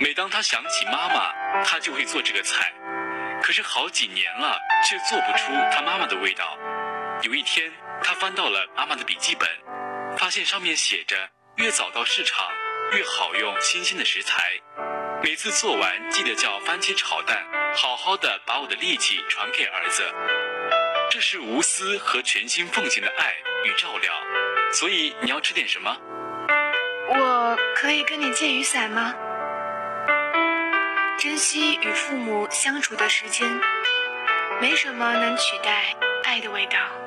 每当他想起妈妈，他就会做这个菜。可是好几年了，却做不出他妈妈的味道。有一天，他翻到了妈妈的笔记本，发现上面写着越早到市场越好用新鲜的食材，每次做完记得叫番茄炒蛋，好好的把我的力气传给儿子。这是无私和全心奉献的爱与照料。所以你要吃点什么？ 我可以跟你借雨伞吗？珍惜与父母相处的时间，没什么能取代爱的味道。